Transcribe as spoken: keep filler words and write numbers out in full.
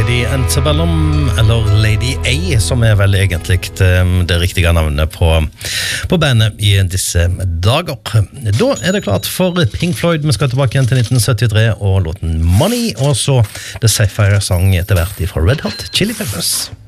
Lady Antebellum, eller Lady A, som er vel egentlig det riktige navnet på, på bandet i disse dager. Da er det klart for Pink Floyd. Vi skal tilbake igjen til nitten syttitre og låten Money, og så The Sapphire Song etter hvert fra Red Hot Chili Peppers.